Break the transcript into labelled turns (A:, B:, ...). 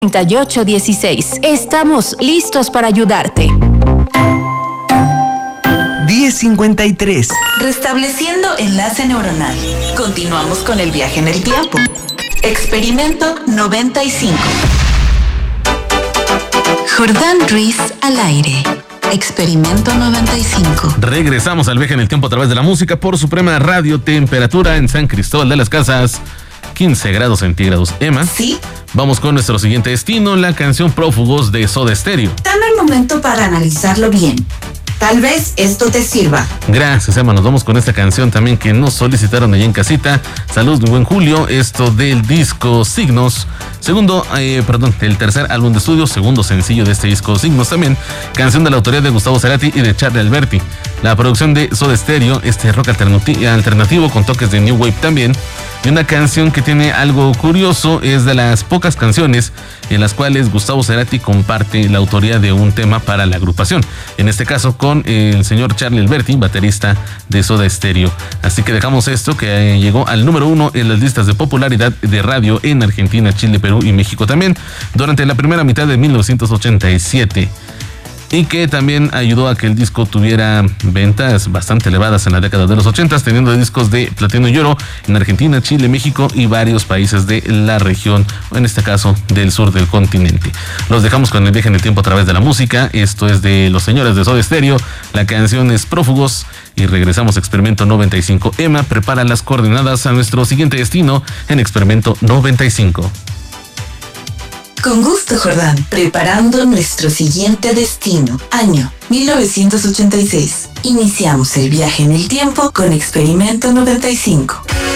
A: 3816. Estamos listos para ayudarte.
B: 10:53.
C: Restableciendo enlace neuronal. Continuamos con el viaje en el tiempo. Experimento 95. Jordán Ruiz al aire. Experimento 95.
D: Regresamos al viaje en el tiempo a través de la música por Suprema Radio. Temperatura en San Cristóbal de las Casas, 15 grados centígrados. Emma.
C: Sí.
D: Vamos con nuestro siguiente destino, la canción Prófugos de Soda Stereo.
C: Dame el momento para analizarlo bien. Tal vez esto te sirva.
D: Gracias, Emma. Nos vamos con esta canción también que nos solicitaron allá en casita. Saludos, muy buen Julio. Esto del disco Signos. El tercer álbum de estudio, segundo sencillo de este disco Signos también. Canción de la autoría de Gustavo Cerati y de Charlie Alberti. La producción de Soda Stereo, este rock alternativo con toques de New Wave también. Y una canción que tiene algo curioso, es de las pocas canciones en las cuales Gustavo Cerati comparte la autoría de un tema para la agrupación. En este caso con el señor Charlie Alberti, baterista de Soda Stereo. Así que dejamos esto que llegó al número 1 en las listas de popularidad de radio en Argentina, Chile, Perú y México también durante la primera mitad de 1987. Y que también ayudó a que el disco tuviera ventas bastante elevadas en la década de los 80, teniendo discos de platino y oro en Argentina, Chile, México y varios países de la región, o en este caso del sur del continente. Los dejamos con el viaje en el tiempo a través de la música. Esto es de los señores de Soda Stereo, la canción es Prófugos y regresamos a Experimento 95. Emma prepara las coordenadas a nuestro siguiente destino en Experimento 95.
C: Con gusto, Jordán. Preparando nuestro siguiente destino. Año 1986. Iniciamos el viaje en el tiempo con Experimento 95.